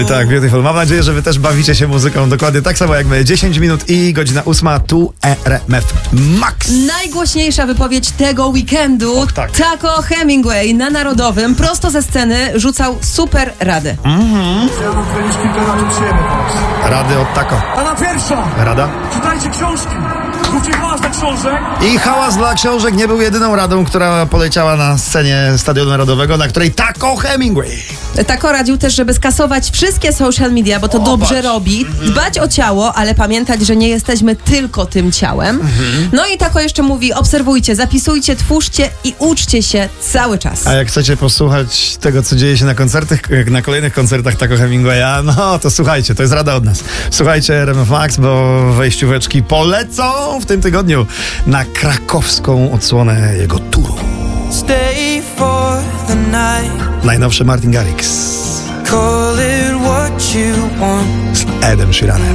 Oj tak, beautiful. Mam nadzieję, że wy też bawicie się muzyką dokładnie tak samo jak my. 10 minut i godzina 8, tu RMF Max. Najgłośniejsza wypowiedź tego weekendu. Och, tak. Taco Hemingway na Narodowym prosto ze sceny rzucał super rady. Ja mam powiedzieć kilka rad od siebie teraz. Rady od Taco. Rada pierwsza. Rada? Czytajcie książki. Zróbcie hałas dla książek. I hałas dla książek nie był jedyną radą, która poleciała na scenie Stadionu Narodowego, na której Taco Hemingway. Taco radził też, żeby skasować wszystkie social media, bo to dobrze robi. Dbać o ciało, ale pamiętać, że nie jesteśmy tylko tym ciałem. No i Taco jeszcze mówi, obserwujcie, zapisujcie, twórzcie i uczcie się cały czas. A jak chcecie posłuchać tego, co dzieje się na koncertach, na kolejnych koncertach Taco Hemingwaya, no to słuchajcie, to jest rada od nas. Słuchajcie RMF Max, bo wejścióweczki polecą w tym tygodniu na krakowską odsłonę jego turu. Stay for the night. Najnowszy Martin Garrix Call it what you want. z Edem Sheeranem.